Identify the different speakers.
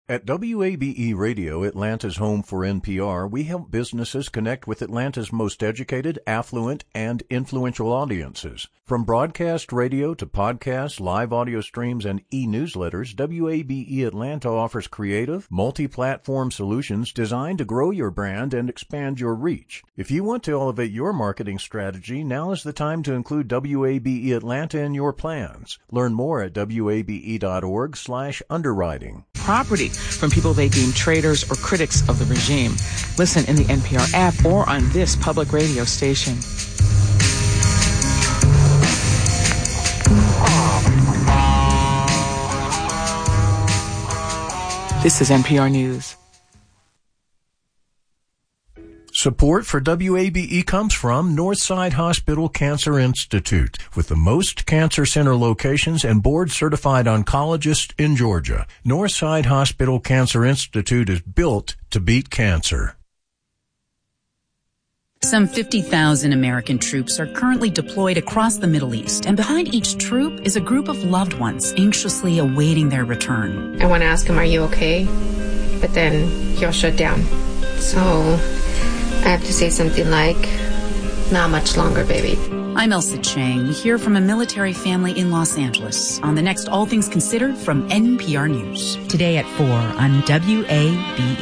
Speaker 1: At WABE Radio, Atlanta's home for NPR, we help businesses connect with Atlanta's most educated, affluent, and influential audiences. From broadcast radio to podcasts, live audio streams, and e-newsletters, WABE Atlanta offers creative, multi-platform solutions designed to grow your brand and expand your reach. If you want to elevate your marketing strategy, now is the time to include WABE Atlanta in your plans. Learn more at wabe.org/underwriting.
Speaker 2: Property from people they deem traitors or critics of the regime. Listen in the NPR app or on this public radio station. This is NPR News.
Speaker 1: Support for WABE comes from Northside Hospital Cancer Institute, with the most cancer center locations and board-certified oncologists in Georgia. Northside Hospital Cancer Institute is built to beat cancer.
Speaker 3: Some 50,000 American troops are currently deployed across the Middle East, and behind each troop is a group of loved ones anxiously awaiting their return.
Speaker 4: I want to ask him, are you okay? But then he'll shut down. So I have to say something like, not much longer, baby.
Speaker 3: I'm Elsa Chang. We hear from a military family in Los Angeles on the next All Things Considered from NPR News. Today at 4 on WABE.